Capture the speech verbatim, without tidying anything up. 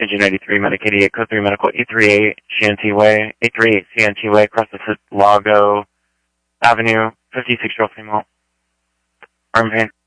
Engine ninety-three, Medic eighty-eight, Code three Medical, eight thirty-eight C N T Way, eight thirty-eight C N T Way, across the Lago Avenue, fifty-six year old female, arm pain.